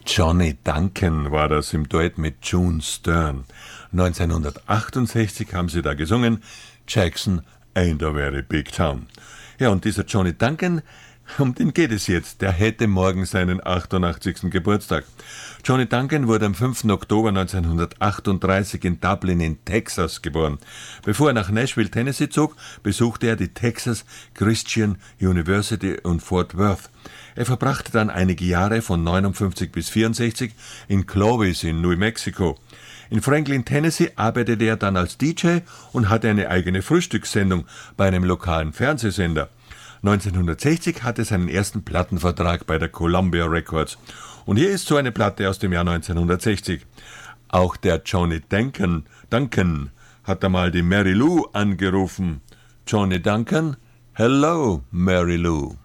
Johnny Duncan war das im Duett mit June Stern. 1968 haben sie da gesungen, Jackson ain't a very big town. Ja, und dieser Johnny Duncan, um den geht es jetzt. Der hätte morgen seinen 88. Geburtstag. Johnny Duncan wurde am 5. Oktober 1938 in Dublin in Texas geboren. Bevor er nach Nashville, Tennessee zog, besuchte er die Texas Christian University in Fort Worth. Er verbrachte dann einige Jahre von 59 bis 64 in Clovis in New Mexico. In Franklin, Tennessee arbeitete er dann als DJ und hatte eine eigene Frühstückssendung bei einem lokalen Fernsehsender. 1960 hatte er seinen ersten Plattenvertrag bei der Columbia Records. Und hier ist so eine Platte aus dem Jahr 1960. Auch der Johnny Duncan hat einmal die Mary Lou angerufen. Johnny Duncan, hello Mary Lou.